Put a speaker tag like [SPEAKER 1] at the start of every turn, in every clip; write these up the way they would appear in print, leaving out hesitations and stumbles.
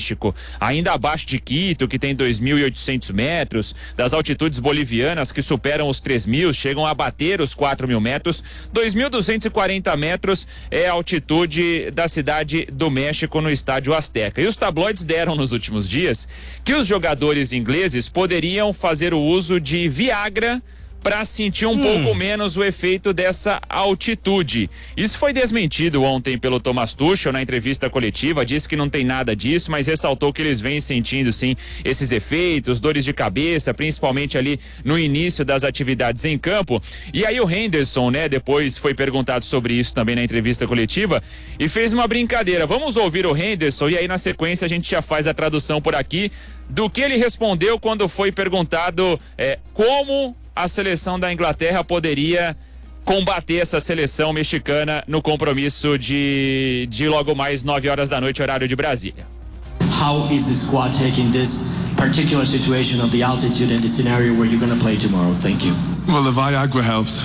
[SPEAKER 1] México, ainda abaixo de Quito, que tem 2.800 metros, das altitudes bolivianas que superam os 3.000, chegam a bater os 4.000 metros, 2.240 metros é a altitude da cidade do México no estádio Azteca. E os tabloides deram nos últimos dias que os jogadores ingleses poderiam fazer o uso de Viagra para sentir um pouco menos o efeito dessa altitude. Isso foi desmentido ontem pelo Thomas Tuchel na entrevista coletiva, disse que não tem nada disso, mas ressaltou que eles vêm sentindo sim esses efeitos, dores de cabeça, principalmente ali no início das atividades em campo. E aí o Henderson, né, depois foi perguntado sobre isso também na entrevista coletiva e fez uma brincadeira. Vamos ouvir o Henderson e aí na sequência a gente já faz a tradução por aqui do que ele respondeu quando foi perguntado como a seleção da Inglaterra poderia combater essa seleção mexicana no compromisso de logo mais 9 horas da noite, horário de Brasília.
[SPEAKER 2] How is the squad taking this particular situation of the altitude and the scenario where you're going to play tomorrow? Thank you.
[SPEAKER 3] Well, the Viagra helps.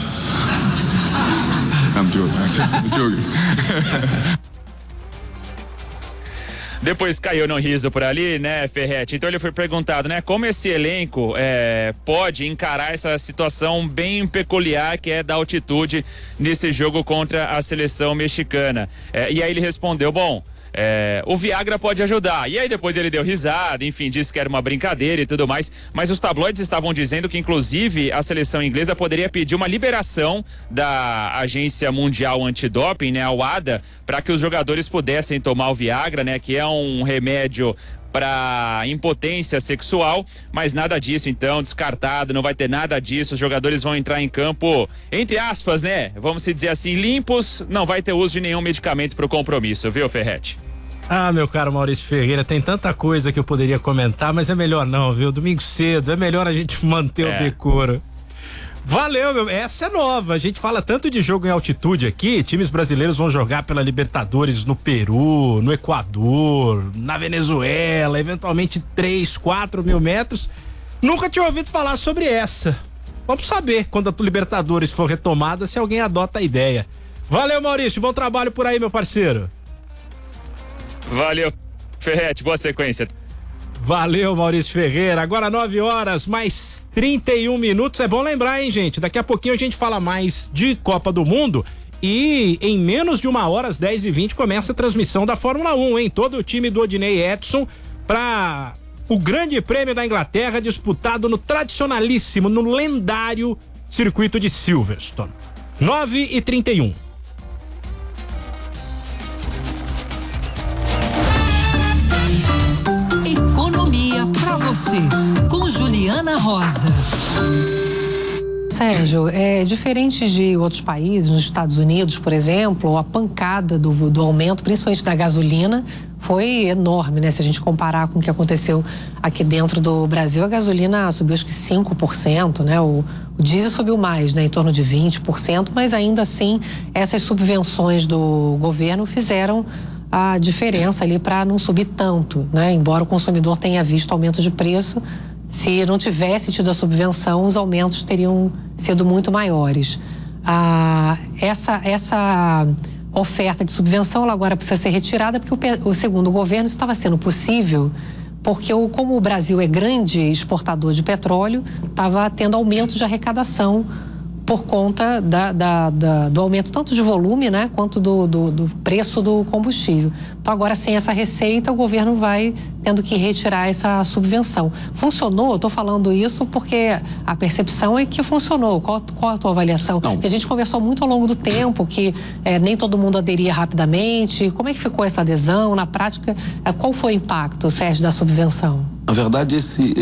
[SPEAKER 3] I'm joking.
[SPEAKER 1] Depois caiu no riso por ali, né, Ferretti? Então ele foi perguntado, né, como esse elenco pode encarar essa situação bem peculiar que é da altitude nesse jogo contra a seleção mexicana. E aí ele respondeu, bom, o Viagra pode ajudar. E aí depois ele deu risada, enfim, disse que era uma brincadeira e tudo mais, mas os tabloides estavam dizendo que inclusive a seleção inglesa poderia pedir uma liberação da Agência Mundial Antidoping, né, a WADA, para que os jogadores pudessem tomar o Viagra, né, que é um remédio para impotência sexual, mas nada disso então, descartado, não vai ter nada disso, os jogadores vão entrar em campo, entre aspas, né, vamos se dizer assim, limpos, não vai ter uso de nenhum medicamento para o compromisso, viu, Ferretti?
[SPEAKER 4] Ah, meu caro Maurício Ferreira, tem tanta coisa que eu poderia comentar, mas é melhor não, viu, domingo cedo, é melhor a gente manter o decoro. Valeu, meu. Essa é nova. A gente fala tanto de jogo em altitude aqui. Times brasileiros vão jogar pela Libertadores no Peru, no Equador, na Venezuela, eventualmente 3, 4 mil metros. Nunca tinha ouvido falar sobre essa. Vamos saber quando a Libertadores for retomada se alguém adota a ideia. Valeu, Maurício. Bom trabalho por aí, meu parceiro.
[SPEAKER 1] Valeu, Ferretti. Boa sequência.
[SPEAKER 4] Valeu, Maurício Ferreira. Agora 9 horas, mais 31 minutos. É bom lembrar, hein, gente? Daqui a pouquinho a gente fala mais de Copa do Mundo. E em menos de 1 hora, às 10h20, começa a transmissão da Fórmula 1, hein? Todo o time do Odinei Edson para o Grande Prêmio da Inglaterra, disputado no tradicionalíssimo, no lendário circuito de Silverstone. 9h31.
[SPEAKER 5] Economia pra você, com Juliana Rosa.
[SPEAKER 6] Sérgio, diferente de outros países, nos Estados Unidos, por exemplo, a pancada do aumento, principalmente da gasolina, foi enorme, né? Se a gente comparar com o que aconteceu aqui dentro do Brasil, a gasolina subiu acho que 5%, né? O diesel subiu mais, né? Em torno de 20%, mas ainda assim, essas subvenções do governo fizeram a diferença ali para não subir tanto, né? Embora o consumidor tenha visto aumento de preço, se não tivesse tido a subvenção, os aumentos teriam sido muito maiores. Essa oferta de subvenção ela agora precisa ser retirada porque segundo o governo isso estava sendo possível porque como o Brasil é grande exportador de petróleo, estava tendo aumento de arrecadação por conta do aumento tanto de volume, né, quanto do preço do combustível. Então agora sem essa receita o governo vai tendo que retirar essa subvenção. Funcionou? Eu estou falando isso porque a percepção é que funcionou. Qual a tua avaliação? Porque a gente conversou muito ao longo do tempo que nem todo mundo aderia rapidamente. Como é que ficou essa adesão? Na prática, qual foi o impacto, Sérgio, da subvenção?
[SPEAKER 7] Na verdade,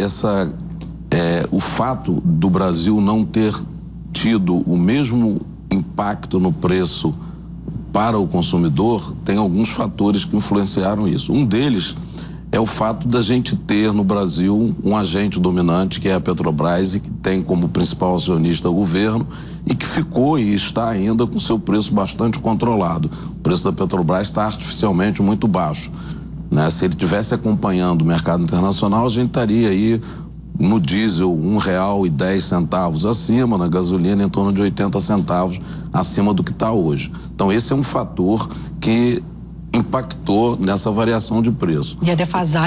[SPEAKER 7] o fato do Brasil não ter tido o mesmo impacto no preço para o consumidor, tem alguns fatores que influenciaram isso. Um deles é o fato da gente ter no Brasil um agente dominante, que é a Petrobras, e que tem como principal acionista o governo, e que ficou e está ainda com seu preço bastante controlado. O preço da Petrobras está artificialmente muito baixo, né? Se ele estivesse acompanhando o mercado internacional, a gente estaria aí no diesel R$1,10 acima, na gasolina em torno de 80 centavos acima do que está hoje. Então esse é um fator que impactou nessa variação de preço.
[SPEAKER 6] E a defasagem